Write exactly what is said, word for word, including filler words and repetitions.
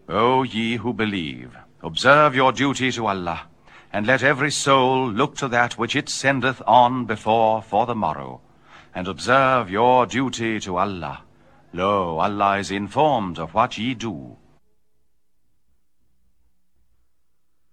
O ye who believe, observe your duty to Allah, and let every soul look to that which it sendeth on before for the morrow, and observe your duty to Allah. Lo, Allah is informed of what ye do.